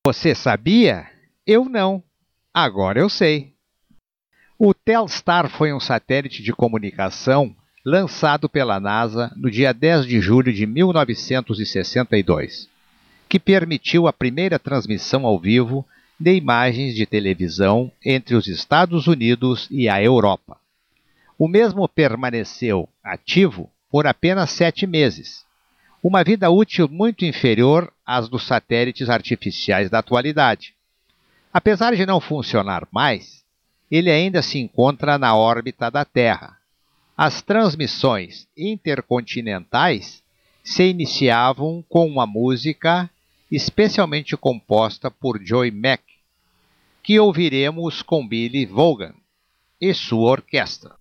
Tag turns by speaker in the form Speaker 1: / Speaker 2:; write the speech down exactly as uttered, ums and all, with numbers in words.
Speaker 1: Você sabia? Eu não. Agora eu sei. O Telstar foi um satélite de comunicação lançado pela NASA no dia dez de julho de mil novecentos e sessenta e dois, que permitiu a primeira transmissão ao vivo de imagens de televisão entre os Estados Unidos e a Europa. O mesmo permaneceu ativo por apenas sete meses, uma vida útil muito inferior às dos satélites artificiais da atualidade. Apesar de não funcionar mais, ele ainda se encontra na órbita da Terra. As transmissões intercontinentais se iniciavam com uma música especialmente composta por Joey Mack, que ouviremos com Billy Vaughan e sua orquestra.